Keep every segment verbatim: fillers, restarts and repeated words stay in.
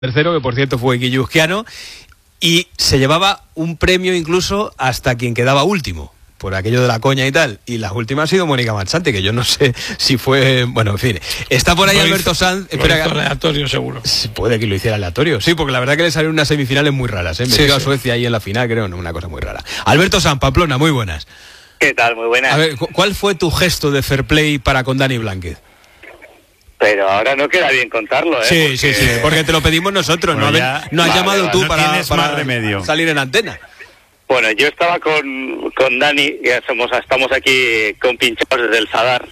Tercero, que por cierto fue guipuzcoano, y se llevaba un premio incluso hasta quien quedaba último, por aquello de la coña y tal. Y la última ha sido Mónica Marchante, que yo no sé si fue... Bueno, en fin. Está por ahí lo Alberto hizo, Sanz... Lo espera, hizo aleatorio, seguro. Puede que lo hiciera aleatorio. Sí, porque la verdad que le salieron unas semifinales muy raras, ¿eh? Me sí, sí, a sí. Suecia ahí en la final, creo, no, una cosa muy rara. Alberto Sanz, Pamplona, muy buenas. ¿Qué tal? Muy buenas. A ver, ¿cuál fue tu gesto de fair play para con Dani Blánquez? Pero ahora no queda bien contarlo, ¿eh? Sí, porque... sí, sí, porque te lo pedimos nosotros, Bueno, no, ya, no has vale, llamado vale, tú no para, para más remedio. salir en antena. Bueno, yo estaba con, con Dani, ya somos, estamos aquí con pinchados desde el Sadar,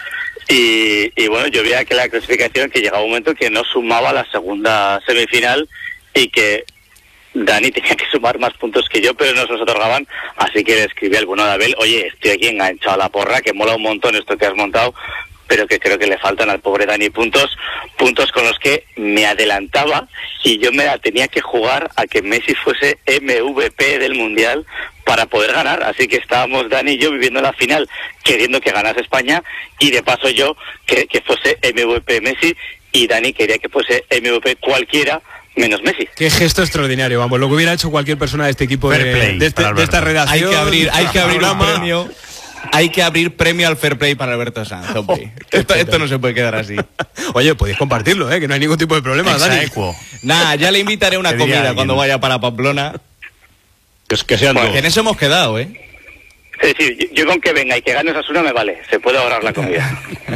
y, y bueno, yo veía que la clasificación, que llegaba un momento que no sumaba la segunda semifinal y que Dani tenía que sumar más puntos que yo, pero no se los otorgaban, así que le escribí al bueno de Abel: oye, estoy aquí enganchado a la porra, que mola un montón esto que has montado, pero que creo que le faltan al pobre Dani puntos, puntos con los que me adelantaba y yo me la tenía que jugar a que Messi fuese M V P del Mundial para poder ganar, así que estábamos Dani y yo viviendo la final, queriendo que ganase España, y de paso yo que, que fuese M V P Messi, y Dani quería que fuese M V P cualquiera menos Messi. Qué gesto extraordinario, vamos, lo que hubiera hecho cualquier persona de este equipo, Fair de, play de, este, para de esta Alberto. redacción. Hay que abrir, hay que abrir un programa. premio. Hay que abrir premio al fair play para Alberto Sanz, hombre. Esto, esto no se puede quedar así. Oye, podéis compartirlo, ¿eh? Que no hay ningún tipo de problema, Dani. Exaequo. Nada, ya le invitaré una Te diría comida alguien. cuando vaya para Pamplona. Que, que sean Bueno, dos. Que en eso hemos quedado, ¿eh? Es decir, yo, yo con que venga y que gane Osasuna me vale, se puede ahorrar la comida.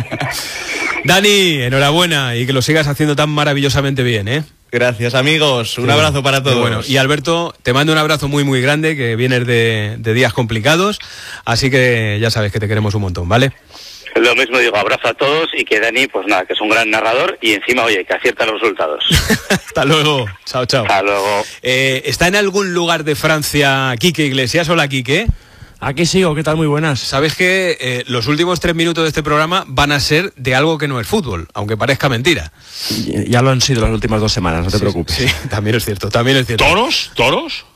Dani, enhorabuena y que lo sigas haciendo tan maravillosamente bien, ¿eh? Gracias, amigos. Un Qué abrazo bueno, para qué todos. Bueno, y Alberto, te mando un abrazo muy, muy grande, que vienes de, de días complicados, así que ya sabes que te queremos un montón, ¿vale? Lo mismo digo, abrazo a todos, y que Dani, pues nada, que es un gran narrador y encima, oye, que acierta los resultados. Hasta luego. Chao, chao. Hasta luego. Eh, ¿Está en algún lugar de Francia Quique Iglesias? Hola, Quique. Aquí sigo, ¿qué tal? Muy buenas. Sabes que eh, los últimos tres minutos de este programa van a ser de algo que no es fútbol, aunque parezca mentira. Ya lo han sido las últimas dos semanas, no te Sí, preocupes. Sí, también es cierto, también es cierto. ¿Toros? ¿Toros?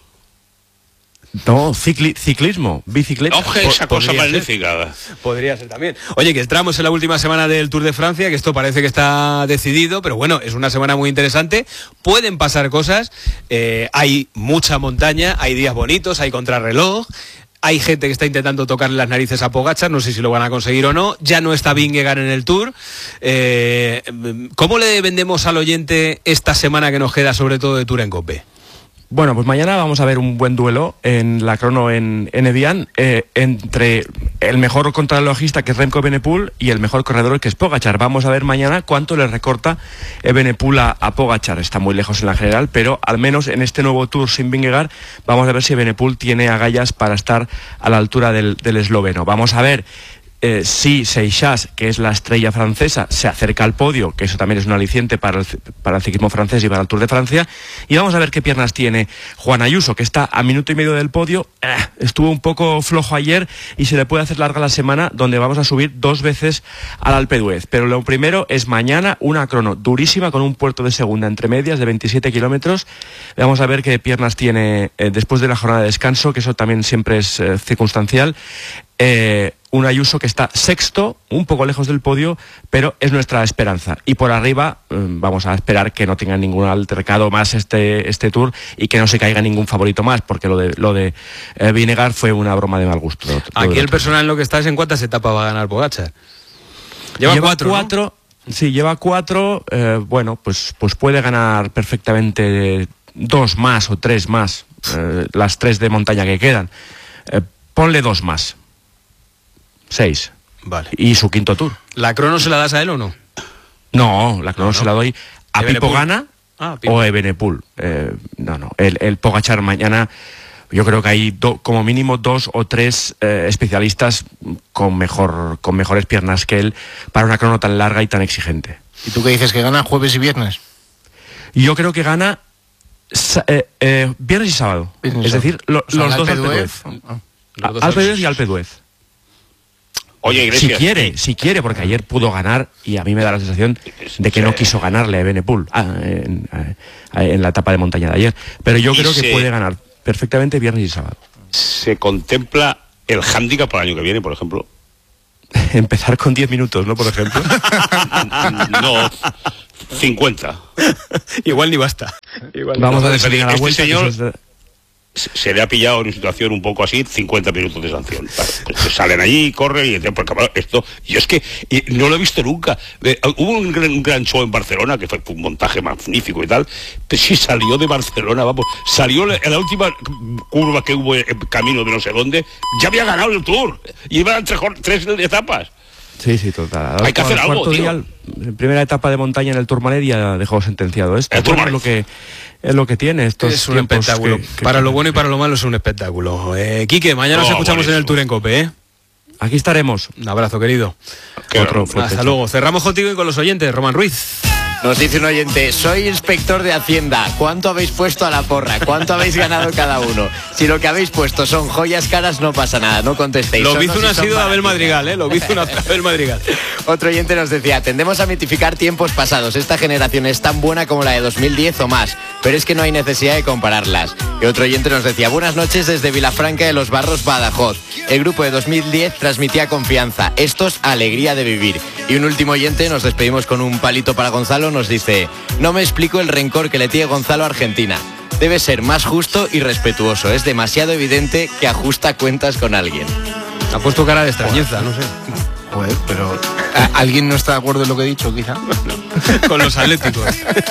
No, cicli- ciclismo, bicicleta. Oje, esa Po- cosa podría ser. magnífica. Podría ser también. Oye, que entramos en la última semana del Tour de Francia, que esto parece que está decidido, pero bueno, es una semana muy interesante. Pueden pasar cosas, eh, hay mucha montaña, hay días bonitos, hay contrarreloj. Hay gente que está intentando tocarle las narices a Pogačar, no sé si lo van a conseguir o no. Ya no está Vingegaard en el Tour. Eh, ¿Cómo le vendemos al oyente esta semana que nos queda, sobre todo de Tour en Cope? Bueno, pues mañana vamos a ver un buen duelo en la crono en, en Evian eh, entre el mejor contrarrelojista, que es Remco Evenepoel, y el mejor corredor, que es Pogačar. Vamos a ver mañana cuánto le recorta Evenepoel a, a Pogačar. Está muy lejos en la general, pero al menos en este nuevo Tour sin Vingegaard vamos a ver si Evenepoel tiene agallas para estar a la altura del, del esloveno. Vamos a ver Eh, si Seixas, que es la estrella francesa, se acerca al podio, que eso también es un aliciente para el, para el ciclismo francés y para el Tour de Francia. Y vamos a ver qué piernas tiene Juan Ayuso, que está a minuto y medio del podio. Eh, estuvo un poco flojo ayer y se le puede hacer larga la semana, donde vamos a subir dos veces al Alpe d'Huez. Pero lo primero es mañana una crono durísima con un puerto de segunda entre medias de veintisiete kilómetros. Vamos a ver qué piernas tiene eh, después de la jornada de descanso, que eso también siempre es eh, circunstancial. Eh, un Ayuso que está sexto, un poco lejos del podio, pero es nuestra esperanza. Y por arriba eh, vamos a esperar que no tenga ningún altercado más este, este Tour y que no se caiga ningún favorito más, porque lo de lo de eh, Vingegaard fue una broma de mal gusto. Lo, lo Aquí el otro. personal en lo que está es en cuántas etapas va a ganar Pogačar. Lleva, Lleva cuatro, cuatro, ¿no? Sí, lleva cuatro. Eh, bueno, pues, pues puede ganar perfectamente dos más o tres más, eh, las tres de montaña que quedan. Eh, ponle dos más. Seis. Vale. Y su quinto Tour. ¿La crono se la das a él o no? No, la crono No, no. se la doy a Evenepoel. Pipo Gana Ah, Pipo. o Evenepoel. Eh, no, no. El, el Pogačar mañana, yo creo que hay do, como mínimo dos o tres eh, especialistas con mejor con mejores piernas que él para una crono tan larga y tan exigente. ¿Y tú qué dices? ¿Que gana jueves y viernes? Y yo creo que gana sa- eh, eh, viernes y sábado. Viernes y es sábado. decir, lo- O sea, los el dos Alpe Alpe d'Huez. d'Huez. Ah. Los dos Alpe son- d'Huez y Alpe d'Huez. Oye, Si Iglesias. quiere, si quiere, porque ayer pudo ganar y a mí me da la sensación de que no quiso ganarle a Evenepoel ah, en, a- en la etapa de montaña de ayer. Pero yo Y creo que se- puede ganar perfectamente viernes y sábado. ¿Se contempla el hándicap para el año que viene, por ejemplo? Empezar con diez minutos, ¿no? Por ejemplo. No. cincuenta. Igual ni basta. Igual ni Vamos basta. a despedir a la Este vuelta. señor- que eso es de- Se le ha pillado en una situación un poco así, cincuenta minutos de sanción. Claro, pues salen allí, corren y dicen, porque bueno, esto, yo es que y no lo he visto nunca. Eh, hubo un gran, un gran show en Barcelona, que fue un montaje magnífico y tal, pero sí salió de Barcelona, vamos, salió la- en la última curva que hubo en camino de no sé dónde, ya había ganado el Tour, y iban tres, jor- tres etapas. Sí, sí, total. Hay que hacer Al algo, cuarto tío. día, en primera etapa de montaña en el Tourmalet ya dejó sentenciado esto. El Bueno, es Tourmalet. lo que es lo que tiene estos Es un tiempos espectáculo. que- que- Para lo bueno y para lo malo es un espectáculo. Eh, Quique, mañana nos Oh, escuchamos en el buenísimo. Tour en Cope, ¿eh? Aquí estaremos. Un abrazo, querido. Qué Otro bueno. fuerte Hasta luego. Cerramos contigo y con los oyentes. Román Ruiz. Nos dice un oyente, soy inspector de Hacienda, ¿cuánto habéis puesto a la porra? ¿Cuánto habéis ganado cada uno? Si lo que habéis puesto son joyas caras, no pasa nada, no contestéis. Lo Solo hizo si una son sido de Abel baratitas. Madrigal, ¿eh? Lo hizo una Abel Madrigal. Otro oyente nos decía, tendemos a mitificar tiempos pasados. Esta generación es tan buena como la de dos mil diez o más, pero es que no hay necesidad de compararlas. Y otro oyente nos decía, buenas noches desde Vilafranca de los Barros, Badajoz. El grupo de dos mil diez transmitía confianza. Estos, alegría de vivir. Y un último oyente, nos despedimos con un palito para Gonzalo, nos dice, no me explico el rencor que le tiene Gonzalo a Argentina. Debe ser más justo y respetuoso. Es demasiado evidente que ajusta cuentas con alguien. Ha puesto cara de extrañeza, no sé. Joder, pero ¿a- ¿alguien no está de acuerdo en lo que he dicho, quizá? Con los atléticos.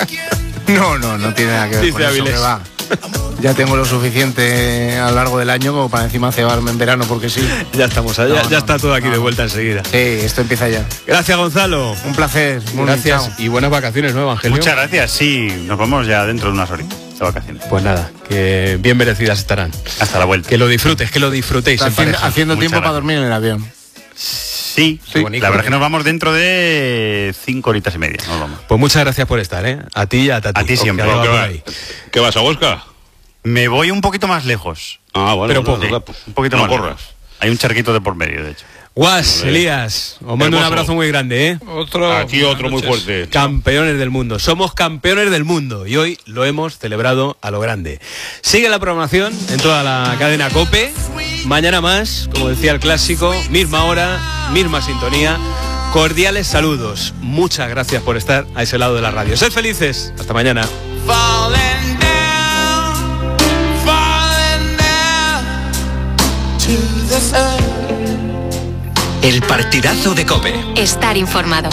No, no, no tiene nada que ver Dice con eso, Avilés. que va. Ya tengo lo suficiente a lo largo del año como para encima cebarme en verano, porque sí. Ya estamos allá. No, ya no, está todo aquí no, de no. vuelta enseguida. Sí, esto empieza ya. Gracias, Gonzalo. Un placer. Muy bien, Gracias chao. y buenas vacaciones, ¿no, Evangelio? Muchas gracias, sí, nos vamos ya dentro de unas horitas de vacaciones. Pues nada, que bien merecidas estarán. Hasta la vuelta. Que lo disfrutes, que lo disfrutéis Está en haciendo, pareja. haciendo Muchas tiempo para gracias. dormir en el avión. Sí, Qué bonito, la verdad ¿eh? que nos vamos dentro de cinco horitas y media. Nos vamos. Pues muchas gracias por estar, ¿eh? A ti y a Tati. A ti siempre. Que ¿Qué, va por va- ahí. ¿Qué vas a Oscar? Me voy un poquito más lejos. Ah, bueno, Pero no, poco. no, Un poquito no más corras. lejos. Hay un charquito de por medio, de hecho. Guas, Elías, os mando un Hermoso. abrazo muy grande, ¿eh? Otro. Aquí otro muy fuerte. Campeones del mundo. Somos campeones del mundo y hoy lo hemos celebrado a lo grande. Sigue la programación en toda la cadena COPE. Mañana más, como decía el clásico, misma hora, misma sintonía. Cordiales saludos. Muchas gracias por estar a ese lado de la radio. Sed felices. Hasta mañana. El partidazo de COPE. Estar informado.